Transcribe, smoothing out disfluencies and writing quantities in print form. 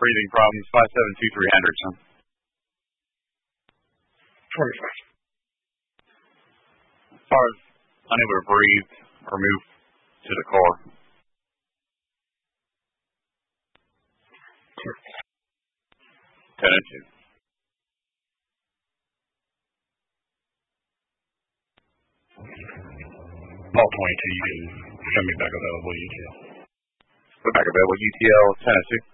breathing problems, 5723 Hendrickson. 25. As far as unable to breathe or move to the car. 10-2. All 22, you can send me back available UTL. Back available UTL, 10-2.